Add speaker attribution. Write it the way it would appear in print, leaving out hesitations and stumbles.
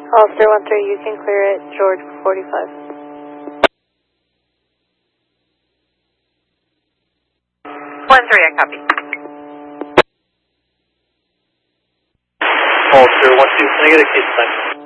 Speaker 1: Officer 1-3, you can clear it, George 45.
Speaker 2: 1-3, I copy.
Speaker 3: Officer 1-2, can I get a case time?